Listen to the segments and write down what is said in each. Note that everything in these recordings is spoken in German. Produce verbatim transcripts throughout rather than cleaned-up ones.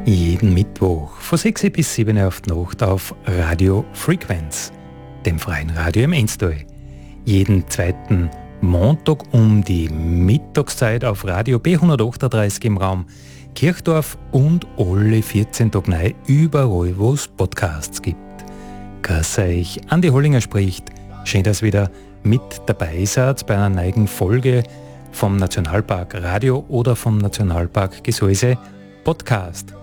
Jeden Mittwoch von sechs bis sieben auf die Nacht auf Radio Frequenz, dem freien Radio im Enstal. Jeden zweiten Montag um die Mittagszeit auf Radio B hundertachtunddreißig im Raum Kirchdorf und alle vierzehn Tage neu überall, wo es Podcasts gibt. Grüß euch, Andi Hollinger spricht. Schön, dass ihr wieder mit dabei seid bei einer neuen Folge vom Nationalpark Radio oder vom Nationalpark Gesäuse Podcast.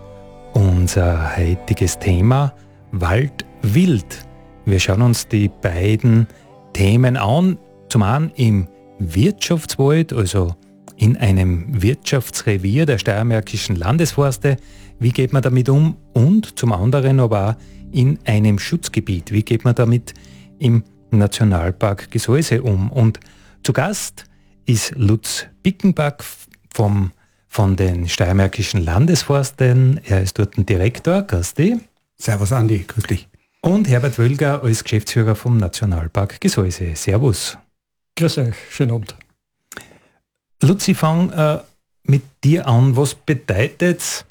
Unser heutiges Thema Wald wild. Wir schauen uns die beiden Themen an. Zum einen im Wirtschaftswald, also in einem Wirtschaftsrevier der Steiermärkischen Landesforste. Wie geht man damit um? Und zum anderen aber auch in einem Schutzgebiet. Wie geht man damit im Nationalpark Gesäuse um? Und zu Gast ist Lutz Bickenbach vom von den Steiermärkischen Landesforsten. Er ist dort ein Direktor. Grüß dich. Servus Andi, grüß dich. Und Herbert Wölger als Geschäftsführer vom Nationalpark Gesäuse. Servus. Grüß euch, schönen Abend. Lutz, ich fange äh, mit dir an. Was bedeutet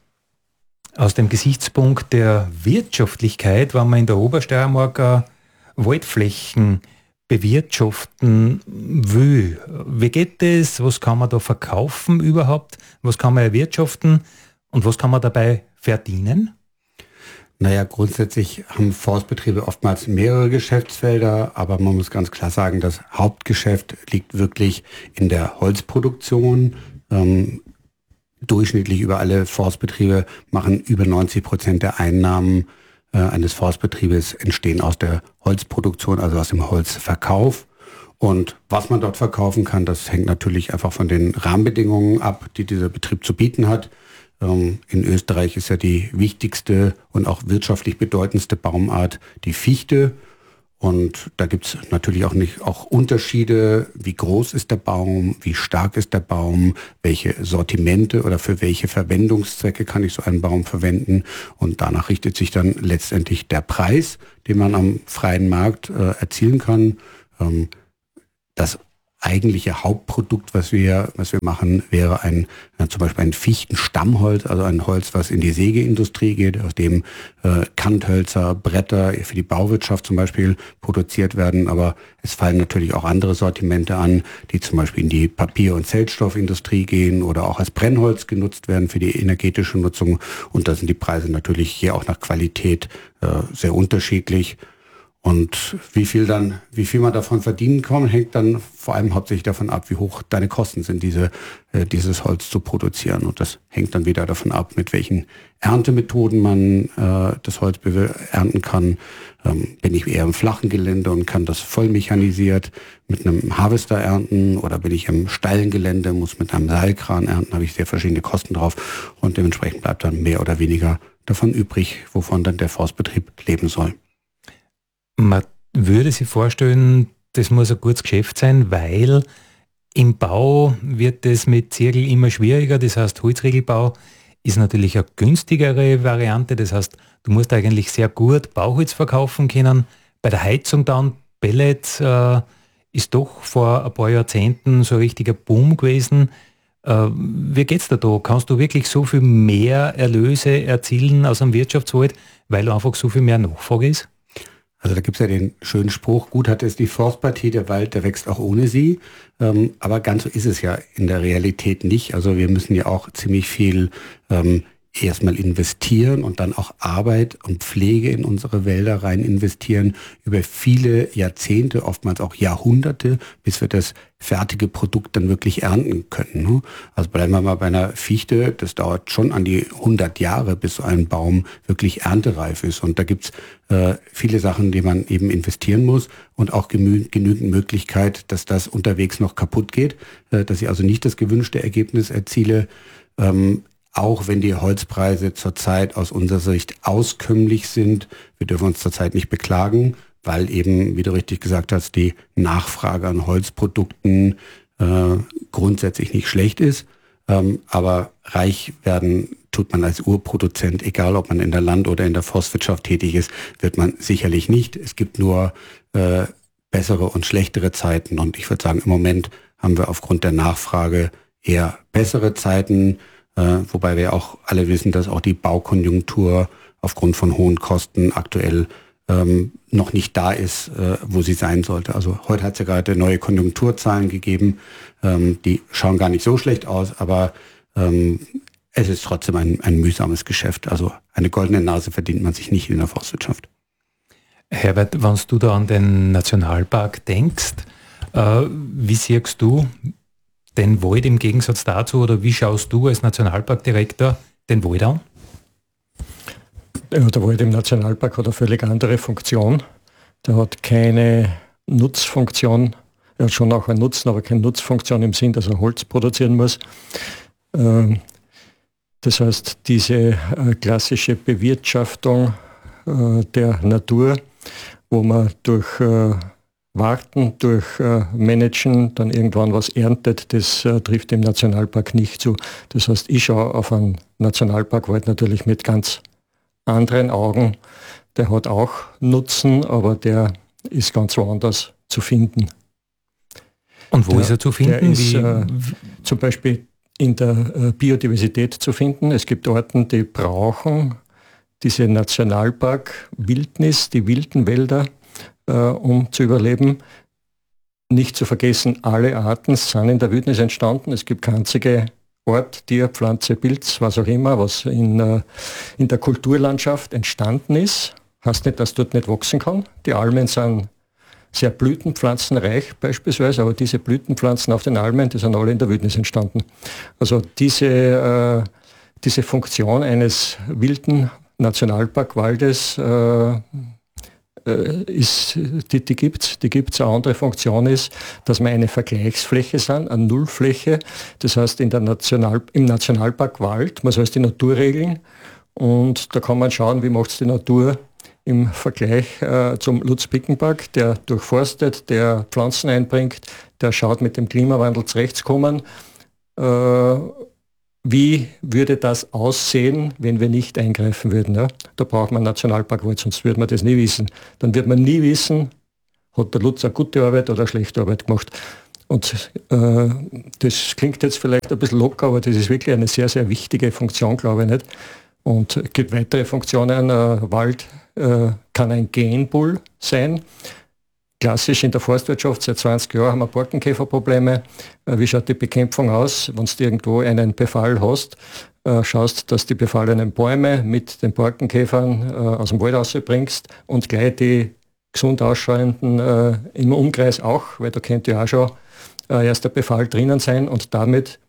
aus dem Gesichtspunkt der Wirtschaftlichkeit, wenn man in der Obersteiermark Waldflächen bewirtschaften will? Wie geht das? Was kann man da verkaufen überhaupt? Was kann man erwirtschaften? Und was kann man dabei verdienen? Naja, grundsätzlich haben Forstbetriebe oftmals mehrere Geschäftsfelder, aber man muss ganz klar sagen, das Hauptgeschäft liegt wirklich in der Holzproduktion. Ähm, durchschnittlich über alle Forstbetriebe machen über neunzig Prozent der Einnahmen eines Forstbetriebes entstehen aus der Holzproduktion, also aus dem Holzverkauf. Und was man dort verkaufen kann, das hängt natürlich einfach von den Rahmenbedingungen ab, die dieser Betrieb zu bieten hat. In Österreich ist ja die wichtigste und auch wirtschaftlich bedeutendste Baumart die Fichte. Und da gibt es natürlich auch nicht auch Unterschiede, wie groß ist der Baum, wie stark ist der Baum, welche Sortimente oder für welche Verwendungszwecke kann ich so einen Baum verwenden. Und danach richtet sich dann letztendlich der Preis, den man am freien Markt äh, erzielen kann. Ähm, das eigentliche Hauptprodukt, was wir, was wir machen, wäre ein, ja, zum Beispiel ein Fichtenstammholz, also ein Holz, was in die Sägeindustrie geht, aus dem äh, Kanthölzer, Bretter für die Bauwirtschaft zum Beispiel produziert werden. Aber es fallen natürlich auch andere Sortimente an, die zum Beispiel in die Papier- und Zellstoffindustrie gehen oder auch als Brennholz genutzt werden für die energetische Nutzung. Und da sind die Preise natürlich hier auch nach Qualität äh, sehr unterschiedlich. Und wie viel dann, wie viel man davon verdienen kann, hängt dann vor allem hauptsächlich davon ab, wie hoch deine Kosten sind, diese, äh, dieses Holz zu produzieren. Und das hängt dann wieder davon ab, mit welchen Erntemethoden man äh, das Holz ernten kann. Ähm, bin ich eher im flachen Gelände und kann das voll mechanisiert mit einem Harvester ernten, oder bin ich im steilen Gelände, muss mit einem Seilkran ernten, habe ich sehr verschiedene Kosten drauf. Und dementsprechend bleibt dann mehr oder weniger davon übrig, wovon dann der Forstbetrieb leben soll. Man würde sich vorstellen, das muss ein gutes Geschäft sein, weil im Bau wird es mit Zirkel immer schwieriger. Das heißt, Holzriegelbau ist natürlich eine günstigere Variante. Das heißt, du musst eigentlich sehr gut Bauholz verkaufen können. Bei der Heizung dann, Pellet, äh, ist doch vor ein paar Jahrzehnten so ein richtiger Boom gewesen. Äh, wie geht's da da? Kannst du wirklich so viel mehr Erlöse erzielen aus einem Wirtschaftswald, weil einfach so viel mehr Nachfrage ist? Also da gibt's ja den schönen Spruch, gut hat es die Forstpartie, der Wald, der wächst auch ohne sie. Ähm, aber ganz so ist es ja in der Realität nicht. Also wir müssen ja auch ziemlich viel ähm, erstmal investieren und dann auch Arbeit und Pflege in unsere Wälder rein investieren, über viele Jahrzehnte, oftmals auch Jahrhunderte, bis wir das fertige Produkt dann wirklich ernten können. Ne? Also bleiben wir mal bei einer Fichte, das dauert schon an die hundert Jahre, bis so ein Baum wirklich erntereif ist. Und da gibt's äh, viele Sachen, die man eben investieren muss, und auch gemü- genügend Möglichkeit, dass das unterwegs noch kaputt geht, äh, dass ich also nicht das gewünschte Ergebnis erziele. Ähm, Auch wenn die Holzpreise zurzeit aus unserer Sicht auskömmlich sind, wir dürfen uns zurzeit nicht beklagen, weil eben, wie du richtig gesagt hast, die Nachfrage an Holzprodukten äh, grundsätzlich nicht schlecht ist. Ähm, aber reich werden tut man als Urproduzent, egal ob man in der Land- oder in der Forstwirtschaft tätig ist, wird man sicherlich nicht. Es gibt nur äh, bessere und schlechtere Zeiten. Und ich würde sagen, im Moment haben wir aufgrund der Nachfrage eher bessere Zeiten. äh, wobei wir auch alle wissen, dass auch die Baukonjunktur aufgrund von hohen Kosten aktuell ähm, noch nicht da ist, äh, wo sie sein sollte. Also heute hat es ja gerade neue Konjunkturzahlen gegeben, ähm, die schauen gar nicht so schlecht aus, aber ähm, es ist trotzdem ein, ein mühsames Geschäft. Also eine goldene Nase verdient man sich nicht in der Forstwirtschaft. Herbert, wenn du da an den Nationalpark denkst, äh, wie siehst du den Wald im Gegensatz dazu oder wie schaust du als Nationalparkdirektor den Wald an? Ja, der Wald im Nationalpark hat eine völlig andere Funktion. Der hat keine Nutzfunktion. Er hat schon auch einen Nutzen, aber keine Nutzfunktion im Sinn, dass er Holz produzieren muss. Das heißt, diese klassische Bewirtschaftung der Natur, wo man durch Warten, durch Managen dann irgendwann was erntet, das trifft im Nationalpark nicht zu. Das heißt, ich schaue auf einen Nationalparkwald natürlich mit ganz anderen Augen. Der hat auch Nutzen, aber der ist ganz woanders zu finden. Und wo der, ist er zu finden? Der ist äh, zum Beispiel in der äh, Biodiversität zu finden. Es gibt Orten, die brauchen diese Nationalpark-Wildnis, die wilden Wälder, äh, um zu überleben. Nicht zu vergessen, alle Arten sind in der Wildnis entstanden. Es gibt kein einzige Ort, Tier, Pflanze, Pilz, was auch immer, was in, äh, in der Kulturlandschaft entstanden ist. Heißt nicht, dass dort nicht wachsen kann. Die Almen sind sehr blütenpflanzenreich beispielsweise, aber diese Blütenpflanzen auf den Almen, die sind alle in der Wildnis entstanden. Also diese, äh, diese Funktion eines wilden Nationalparkwaldes äh, äh, ist, die, die gibt es. Die gibt's. Eine andere Funktion ist, dass wir eine Vergleichsfläche sind, eine Nullfläche. Das heißt, in der National, im Nationalparkwald, man soll die Natur regeln und da kann man schauen, wie macht es die Natur im Vergleich äh, zum Lutz-Pickenpark, der durchforstet, der Pflanzen einbringt, der schaut, mit dem Klimawandel zurechtzukommen. Äh, wie würde das aussehen, wenn wir nicht eingreifen würden? Ja? Da braucht man einen Nationalparkwald, sonst würde man das nie wissen. Dann wird man nie wissen, hat der Lutz eine gute Arbeit oder eine schlechte Arbeit gemacht. Und äh, das klingt jetzt vielleicht ein bisschen locker, aber das ist wirklich eine sehr, sehr wichtige Funktion, glaube ich nicht. Und es gibt weitere Funktionen. Äh, Wald äh, kann ein Genpool sein. Klassisch in der Forstwirtschaft, seit zwanzig Jahren haben wir Borkenkäferprobleme. Äh, wie schaut die Bekämpfung aus? Wenn du irgendwo einen Befall hast, äh, schaust, dass die befallenen Bäume mit den Borkenkäfern äh, aus dem Wald rausbringst und gleich die gesund ausschauenden äh, im Umkreis auch, weil da könnte ja auch schon äh, erst der Befall drinnen sein und damit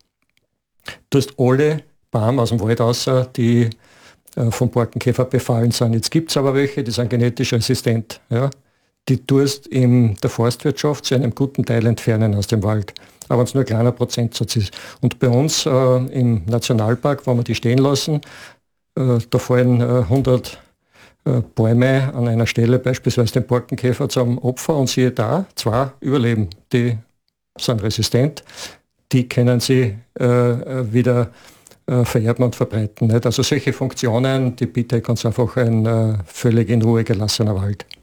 tust alle Bäume aus dem Wald raus, die äh, vom Borkenkäfer befallen sind. Jetzt gibt es aber welche, die sind genetisch resistent. Ja? Die tust in der Forstwirtschaft zu einem guten Teil entfernen aus dem Wald. Aber wenn es nur ein kleiner Prozentsatz ist. Und bei uns äh, im Nationalpark, wo wir die stehen lassen, äh, da fallen äh, hundert äh, Bäume an einer Stelle, beispielsweise den Borkenkäfer zum Opfer und siehe da, zwei überleben. Die sind resistent, die können sie äh, wieder äh, vererben und verbreiten. Nicht? Also solche Funktionen, die bietet ganz einfach ein äh, völlig in Ruhe gelassener Wald.